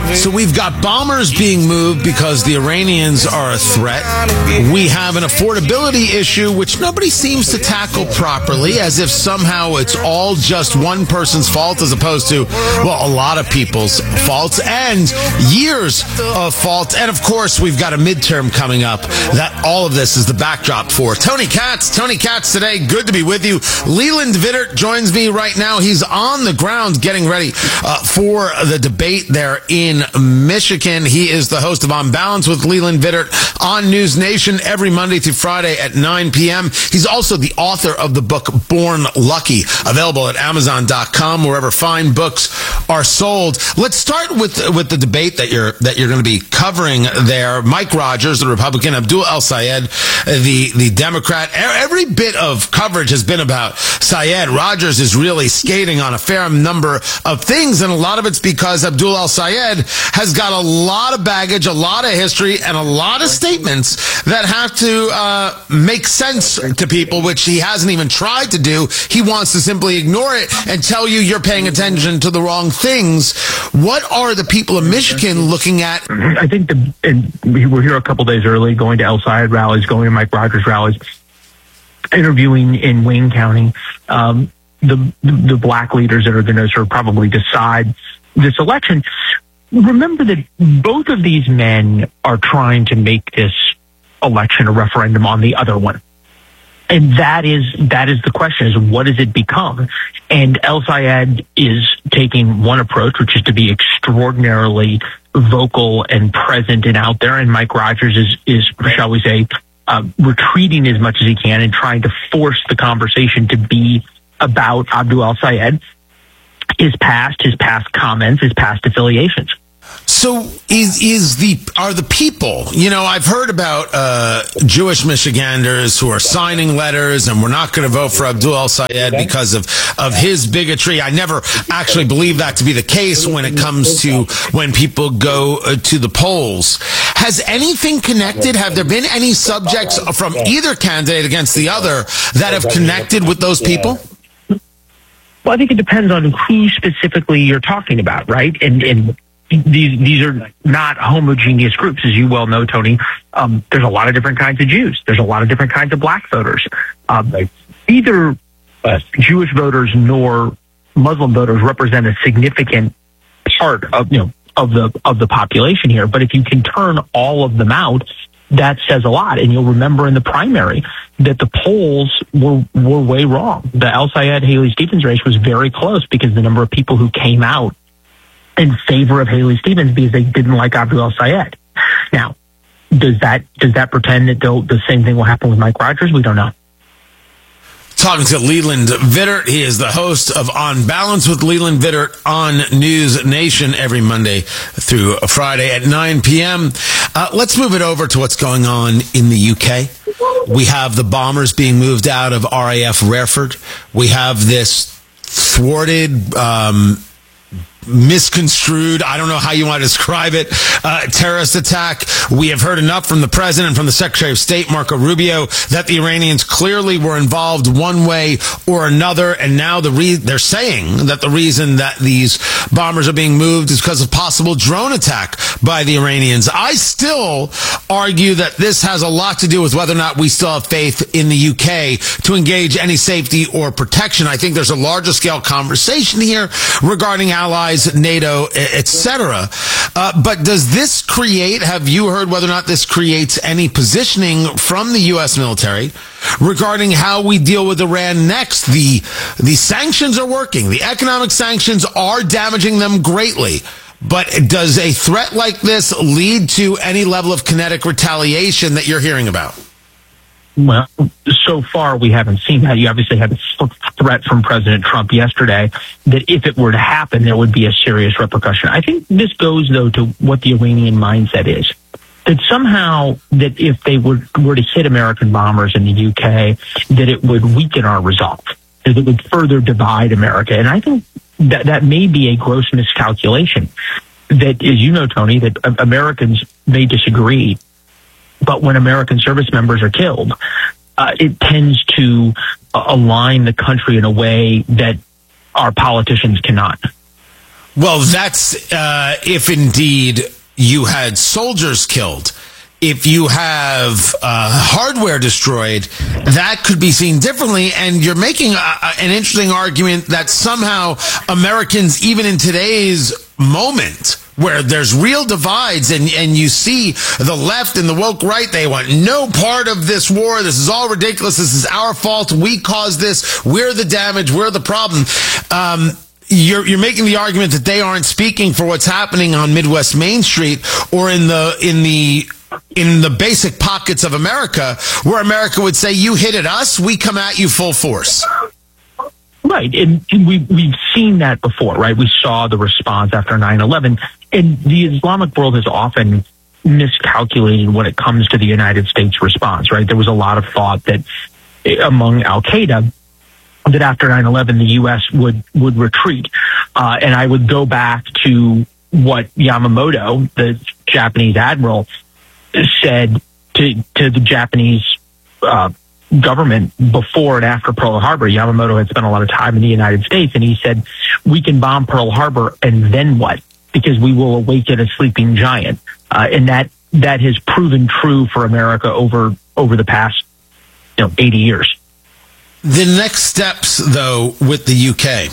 So we've got bombers being moved because the Iranians are a threat. We have an affordability issue which nobody seems to tackle properly, as if somehow it's all just one person's fault as opposed to, well, a lot of people's faults and years of fault. And of course, we've got a midterm coming up that all of this is the backdrop for. Tony Katz today, good to be with you. Leland Vittert joins me right now. He's on the ground getting ready for the debate there in Michigan. He is the host of On Balance with Leland Vittert on News Nation every Monday through Friday at 9 p.m. He's also the author of the book Born Lucky, available at Amazon.com, wherever fine books are sold. Let's start with the debate that you're going to be covering there. Mike Rogers, the Republican, Abdul El-Sayed, the Democrat. Every bit of coverage has been about Sayed. Rogers is really skating on a fair number of things, and a lot of it's because Abdul El-Sayed has got a lot of baggage, a lot of history, and a lot of statements that have to make sense to people, which he hasn't even tried to do. He wants to simply ignore it and tell you you're paying attention to the wrong things. What are the people of Michigan looking at? I think we were here a couple days early, going to El-Sayed rallies, going to Mike Rogers rallies, interviewing in Wayne County the black leaders that are going to sort of probably decide this election. Remember that both of these men are trying to make this election a referendum on the other one. And that is the question, is what does it become? And El-Sayed is taking one approach, which is to be extraordinarily vocal and present and out there. And Mike Rogers is shall we say, retreating as much as he can and trying to force the conversation to be about Abdul El-Sayed, his past comments, his past affiliations. So are the people, I've heard about Jewish Michiganders who are signing letters and we're not going to vote for Abdul El-Sayed because of his bigotry. I never actually believe that to be the case when it comes to when people go to the polls. Has anything connected? Have there been any subjects from either candidate against the other that have connected with those people? Well, I think it depends on who specifically you're talking about, right? And these are not homogeneous groups, as you well know, Tony. There's a lot of different kinds of Jews. There's a lot of different kinds of black voters. Neither Jewish voters nor Muslim voters represent a significant part of the population here. But if you can turn all of them out, that says a lot. And you'll remember in the primary that the polls were way wrong. The El-Sayed Haley Stevens race was very close because the number of people who came out in favor of Haley Stevens because they didn't like Abdul El-Sayed. Now, does that pretend that the same thing will happen with Mike Rogers? We don't know. Talking to Leland Vittert. He is the host of On Balance with Leland Vittert on News Nation every Monday through Friday at 9 p.m. Let's move it over to what's going on in the UK. We have the bombers being moved out of RAF Rareford. We have this thwarted, misconstrued, I don't know how you want to describe it, terrorist attack. We have heard enough from the president and from the Secretary of State, Marco Rubio, that the Iranians clearly were involved one way or another, and now they're saying that the reason that these bombers are being moved is because of possible drone attack by the Iranians. I still argue that this has a lot to do with whether or not we still have faith in the UK to engage any safety or protection. I think there's a larger scale conversation here regarding allies, NATO, etc. But does this create, have you heard whether or not this creates any positioning from the U.S. military regarding how we deal with Iran next? The sanctions are working. The economic sanctions are damaging them greatly. But does a threat like this lead to any level of kinetic retaliation that you're hearing about? Well, so far we haven't seen that. You obviously had a threat from President Trump yesterday that if it were to happen, there would be a serious repercussion. I think this goes, though, to what the Iranian mindset is. That somehow that if they were to hit American bombers in the UK, that it would weaken our resolve, that it would further divide America. And I think that may be a gross miscalculation. That, as you know, Tony, that Americans may disagree, but when American service members are killed, it tends to align the country in a way that our politicians cannot. Well, that's if indeed you had soldiers killed. If you have hardware destroyed, that could be seen differently. And you're making an interesting argument that somehow Americans, even in today's moment, where there's real divides and you see the left and the woke right, they want no part of this war. This is all ridiculous. This is our fault. We caused this. We're the damage. We're the problem. You're making the argument that they aren't speaking for what's happening on Midwest Main Street or in the basic pockets of America, where America would say, you hit at us, we come at you full force. Right. And we've seen that before, right? We saw the response after 9/11. And the Islamic world has often miscalculated when it comes to the United States response, right? There was a lot of thought that among Al-Qaeda that after 9/11, the U.S. would retreat. And I would go back to what Yamamoto, the Japanese admiral, said to the Japanese government before and after Pearl Harbor. Yamamoto had spent a lot of time in the United States, and he said, we can bomb Pearl Harbor, and then what? Because we will awaken a sleeping giant. And that has proven true for America over the past 80 years. The next steps, though, with the UK,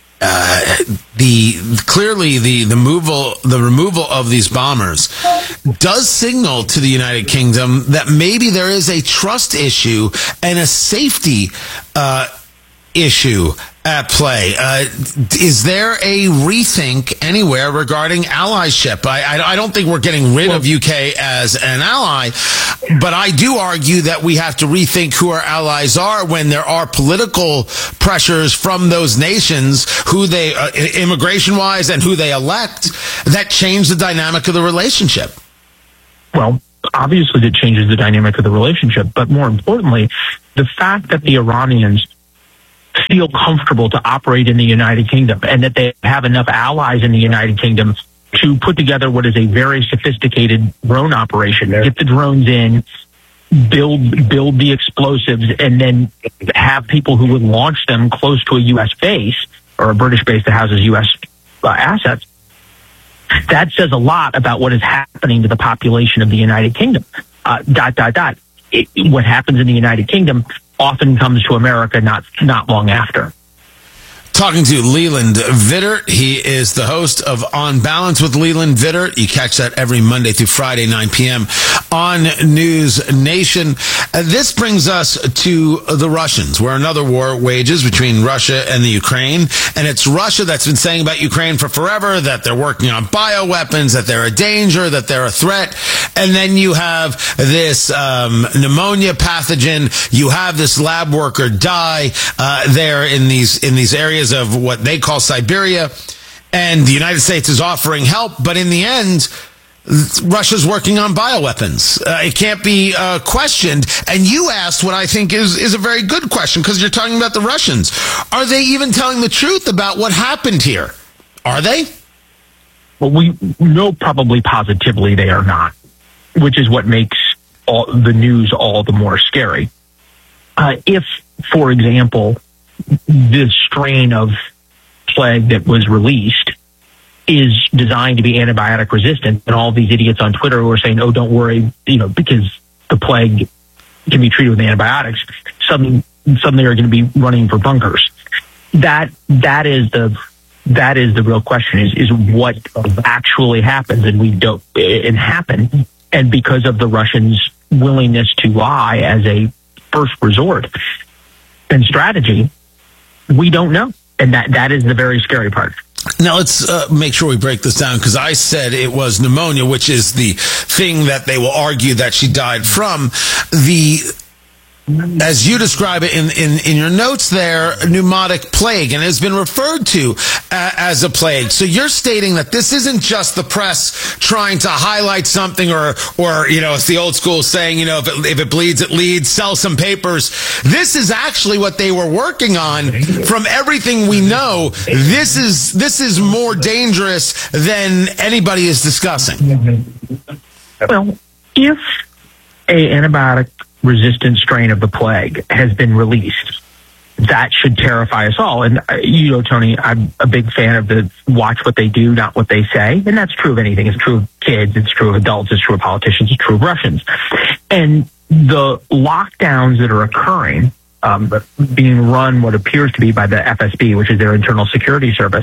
the removal of these bombers does signal to the United Kingdom that maybe there is a trust issue and a safety issue at play. Is there a rethink anywhere regarding allyship? I don't think we're getting rid of UK as an ally, but I do argue that we have to rethink who our allies are when there are political pressures from those nations, who they, immigration-wise, and who they elect, that change the dynamic of the relationship. Well, obviously that changes the dynamic of the relationship, but more importantly, the fact that the Iranians feel comfortable to operate in the United Kingdom and that they have enough allies in the United Kingdom to put together what is a very sophisticated drone operation, get the drones in, build the explosives, and then have people who would launch them close to a U.S. base or a British base that houses U.S. assets. That says a lot about what is happening to the population of the United Kingdom. What happens in the United Kingdom often comes to America not long after. Talking to Leland Vittert. He is the host of On Balance with Leland Vittert. You catch that every Monday through Friday, 9 p.m. on News Nation. This brings us to the Russians, where another war wages between Russia and the Ukraine. And it's Russia that's been saying about Ukraine for forever that they're working on bioweapons, that they're a danger, that they're a threat. And then you have this pneumonia pathogen. You have this lab worker die there in these areas of what they call Siberia, and the United States is offering help, but in the end, Russia's working on bioweapons. It can't be questioned. And you asked what I think is a very good question, because you're talking about the Russians. Are they even telling the truth about what happened here? Are they? Well, we know probably positively they are not, which is what makes the news all the more scary. If, for example, this strain of plague that was released is designed to be antibiotic resistant, and all these idiots on Twitter who are saying, oh, don't worry, because the plague can be treated with antibiotics, suddenly are going to be running for bunkers. That is the real question, is what actually happens, and we don't, it happened. And because of the Russians' willingness to lie as a first resort and strategy, we don't know. And that is the very scary part. Now, let's make sure we break this down, because I said it was pneumonia, which is the thing that they will argue that she died from. As you describe it in your notes there, pneumatic plague, and has been referred to as a plague. So you're stating that this isn't just the press trying to highlight something, or it's the old school saying, if it bleeds, it leads, sell some papers. This is actually what they were working on. From everything we know, this is more dangerous than anybody is discussing. Well, if an antibiotic resistant strain of the plague has been released, that should terrify us all. And, Tony, I'm a big fan of the watch what they do, not what they say. And that's true of anything. It's true of kids. It's true of adults. It's true of politicians. It's true of Russians. And the lockdowns that are occurring, being run what appears to be by the FSB, which is their internal security service,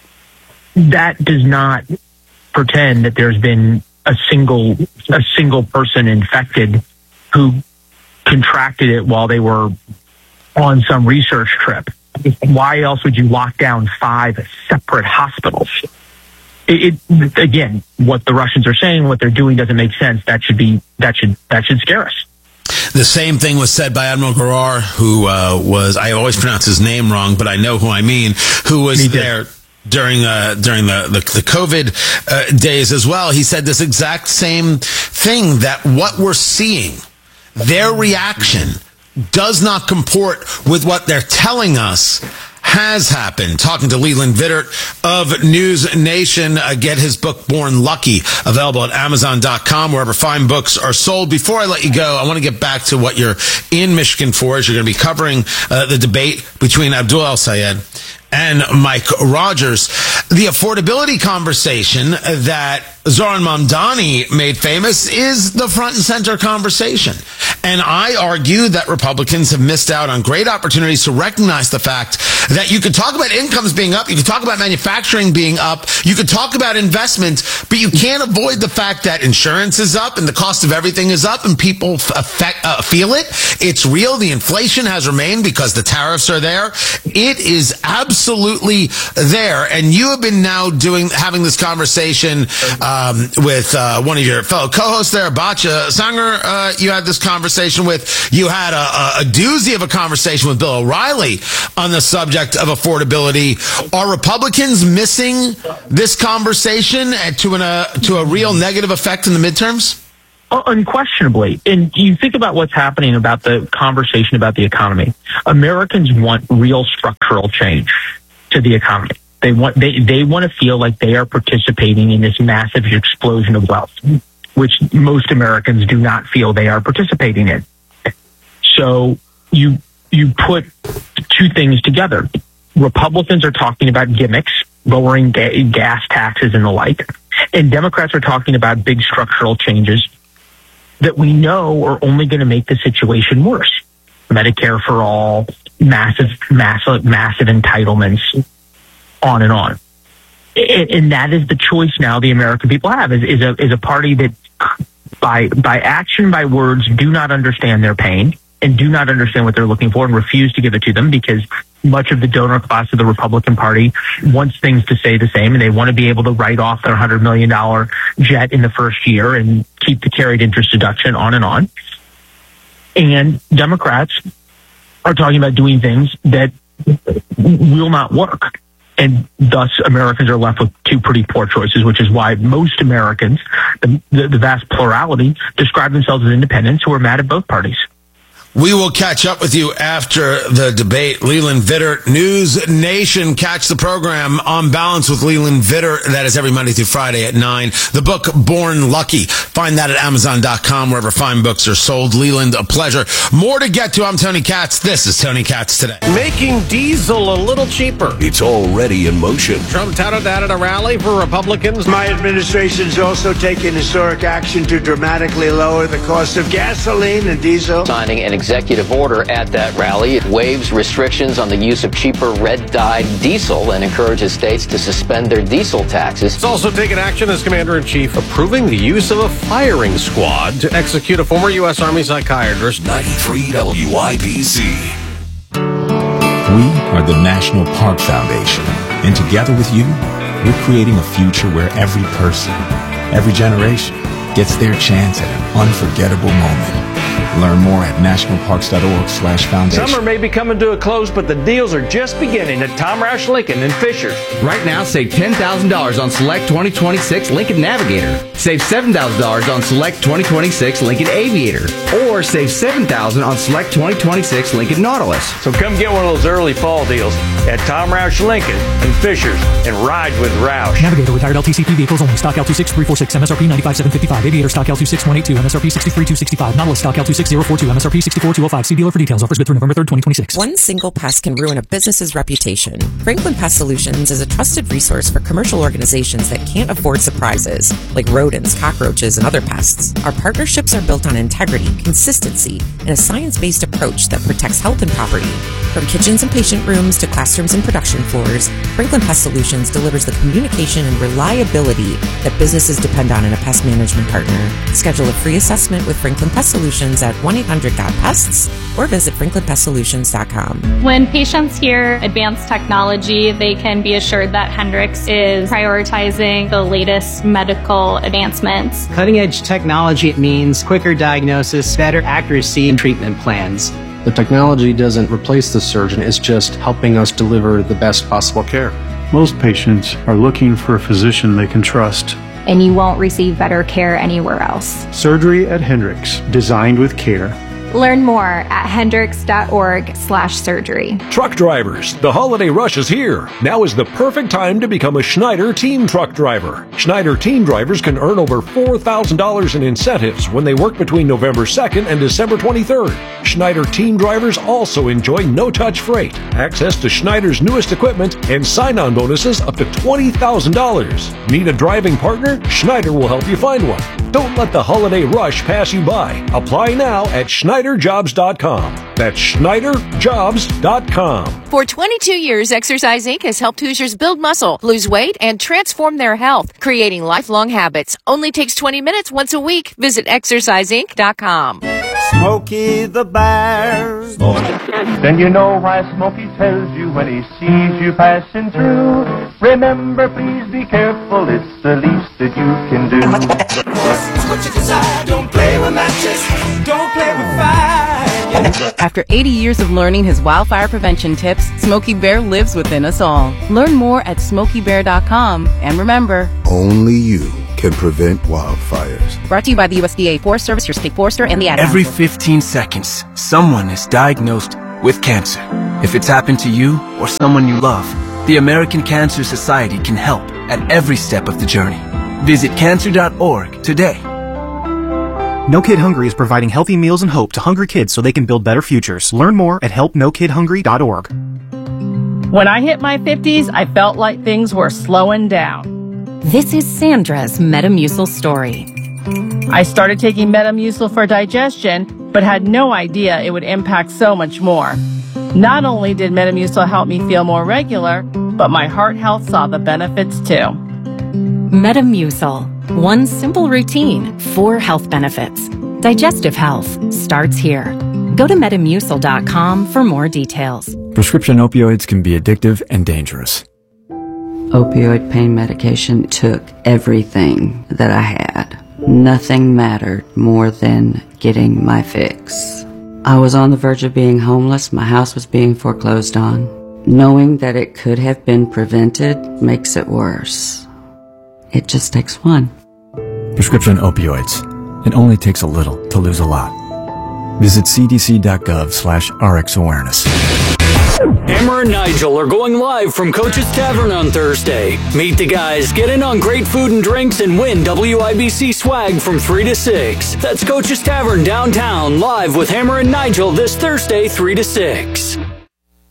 that does not pretend that there's been a single person infected who contracted it while they were on some research trip. Why else would you lock down 5 separate hospitals? Again, what the Russians are saying, what they're doing doesn't make sense. That should scare us. The same thing was said by Admiral Giroir, who was, I always pronounce his name wrong, but I know who I mean, who was there during the COVID days as well. He said this exact same thing, that what we're seeing, their reaction, does not comport with what they're telling us has happened. Talking to Leland Vittert of News Nation. Get his book, Born Lucky, available at Amazon.com, wherever fine books are sold. Before I let you go, I want to get back to what you're in Michigan for, as you're going to be covering the debate between Abdul El-Sayed and Mike Rogers. The affordability conversation that Zohran Mamdani made famous is the front and center conversation. And I argue that Republicans have missed out on great opportunities to recognize the fact that you could talk about incomes being up, you could talk about manufacturing being up, you could talk about investment, but you can't avoid the fact that insurance is up and the cost of everything is up, and people feel it. It's real. The inflation has remained because the tariffs are there. It is absolutely there. And you have been now having this conversation with one of your fellow co-hosts there, Batya Sanger. You had this conversation with. You had a doozy of a conversation with Bill O'Reilly on the subject of affordability. Are Republicans missing this conversation to a real negative effect in the midterms? Unquestionably. And you think about what's happening about the conversation about the economy. Americans want real structural change to the economy. They want to feel like they are participating in this massive explosion of wealth, which most Americans do not feel they are participating in. So you put two things together. Republicans are talking about gimmicks, lowering gas taxes and the like, and Democrats are talking about big structural changes that we know are only going to make the situation worse. Medicare for all, massive entitlements, on and on. And that is the choice now the American people have, is a party that by action, by words, do not understand their pain and do not understand what they're looking for and refuse to give it to them, because much of the donor class of the Republican Party wants things to stay the same, and they want to be able to write off their $100 million jet in the first year and keep the carried interest deduction, on and on. And Democrats are talking about doing things that will not work. And thus, Americans are left with two pretty poor choices, which is why most Americans, the vast plurality, describe themselves as independents who are mad at both parties. We will catch up with you after the debate. Leland Vittert, News Nation. Catch the program On Balance with Leland Vittert. That is every Monday through Friday at 9. The book, Born Lucky. Find that at Amazon.com, wherever fine books are sold. Leland, a pleasure. More to get to. I'm Tony Katz. This is Tony Katz Today. Making diesel a little cheaper. It's already in motion. Trump touted that at a rally for Republicans. My administration's also taken historic action to dramatically lower the cost of gasoline and diesel. Signing an executive order at that rally. It waives restrictions on the use of cheaper red-dyed diesel and encourages states to suspend their diesel taxes. It's also taken action as Commander-in-Chief, approving the use of a firing squad to execute a former U.S. Army psychiatrist. 93 WIBC. We are the National Park Foundation, and together with you, we're creating a future where every person, every generation, gets their chance at an unforgettable moment. Learn more at nationalparks.org/foundation. Summer may be coming to a close, but the deals are just beginning at Tom Roush Lincoln in Fishers. Right now, save $10,000 on select 2026 Lincoln Navigator. Save $7,000 on select 2026 Lincoln Aviator. Or save $7,000 on select 2026 Lincoln Nautilus. So come get one of those early fall deals at Tom Roush Lincoln in Fishers and ride with Roush. Navigator retired LTCP vehicles only. Stock L26346, MSRP $95,755. Aviator stock L26182, MSRP $63,265. Nautilus stock L263 6042. MSRP 64205. See dealer for details. Offers good through November 3rd, 2026. One single pest can ruin a business's reputation. Franklin Pest Solutions is a trusted resource for commercial organizations that can't afford surprises, like rodents, cockroaches, and other pests. Our partnerships are built on integrity, consistency, and a science-based approach that protects health and property. From kitchens and patient rooms to classrooms and production floors, Franklin Pest Solutions delivers the communication and reliability that businesses depend on in a pest management partner. Schedule a free assessment with Franklin Pest Solutions at 1-800-GOT-PESTS or visit franklinpestsolutions.com. When patients hear advanced technology, they can be assured that Hendrix is prioritizing the latest medical advancements. Cutting-edge technology means quicker diagnosis, better accuracy in treatment plans. The technology doesn't replace the surgeon, it's just helping us deliver the best possible care. Most patients are looking for a physician they can trust. And you won't receive better care anywhere else. Surgery at Hendrix, designed with care. Learn more at hendrix.org/surgery. Truck drivers, the holiday rush is here. Now is the perfect time to become a Schneider Team Truck Driver. Schneider Team Drivers can earn over $4,000 in incentives when they work between November 2nd and December 23rd. Schneider Team Drivers also enjoy no-touch freight, access to Schneider's newest equipment, and sign-on bonuses up to $20,000. Need a driving partner? Schneider will help you find one. Don't let the holiday rush pass you by. Apply now at SchneiderJobs.com. That's SchneiderJobs.com. For 22 years, Exercise Inc. has helped Hoosiers build muscle, lose weight, and transform their health, creating lifelong habits. Only takes 20 minutes once a week. Visit ExerciseInc.com. Smokey the Bear. Then you know why Smokey tells you when he sees you passing through. Remember, please be careful, it's the least that you can do. What you desire, don't play with matches, don't play with fire. After 80 years of learning his wildfire prevention tips, Smokey Bear lives within us all. Learn more at SmokeyBear.com, and remember, only you can prevent wildfires. Brought to you by the USDA Forest Service, your state forester, and the Ad Every Council. 15 seconds, someone is diagnosed with cancer. If it's happened to you or someone you love, the American Cancer Society can help at every step of the journey. Visit cancer.org today. No Kid Hungry is providing healthy meals and hope to hungry kids so they can build better futures. Learn more at helpnokidhungry.org. When I hit my 50s, I felt like things were slowing down. This is Sandra's Metamucil story. I started taking Metamucil for digestion, but had no idea it would impact so much more. Not only did Metamucil help me feel more regular, but my heart health saw the benefits too. Metamucil. One simple routine, 4 health benefits. Digestive health starts here. Go to Metamucil.com for more details. Prescription opioids can be addictive and dangerous. Opioid pain medication took everything that I had. Nothing mattered more than getting my fix. I was on the verge of being homeless. My house was being foreclosed on. Knowing that it could have been prevented makes it worse. It just takes one. Prescription opioids. It only takes a little to lose a lot. Visit cdc.gov/RxAwareness. Hammer and Nigel are going live from Coach's Tavern on Thursday. Meet the guys, get in on great food and drinks, and win WIBC swag from 3 to 6. That's Coach's Tavern downtown, live with Hammer and Nigel this Thursday, 3 to 6.